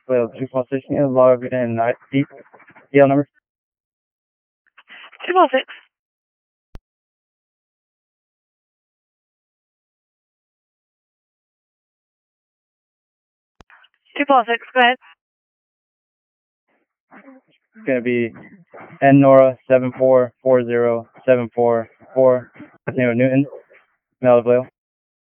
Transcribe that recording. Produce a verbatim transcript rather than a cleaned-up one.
Well, two four six, you know, log in uh, deep D L number. two four six. two four six, go ahead. It's gonna be N Nora seven four four zero seven four four. Name of Newton. Male of Leo.